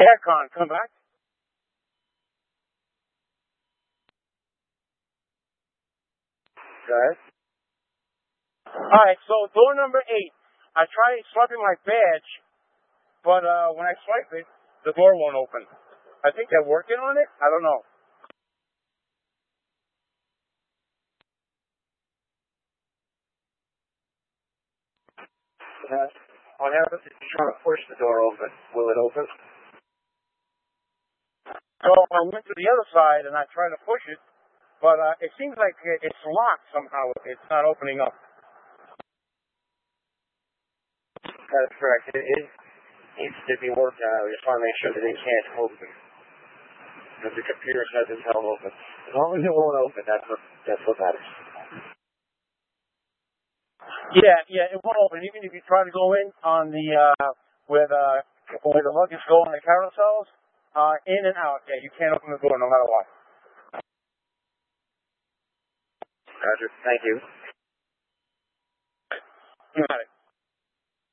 Aircon, come back. Guys? Alright, so door number 8. I try swiping my badge, but when I swipe it, the door won't open. I think they're working on it. I don't know. What happens if you try to push the door open? Will it open? So I went to the other side and I tried to push it, but it seems like it's locked somehow. It's not opening up. That's correct. It needs to be worked out. We just want to make sure that it can't open. Because the computer says it's held open. As long as it won't open, that's what matters. Yeah, it won't open. Even if you try to go in on the where the luggage go on the carousels, in and out. Yeah, you can't open the door no matter what. Roger. Thank you. You got it.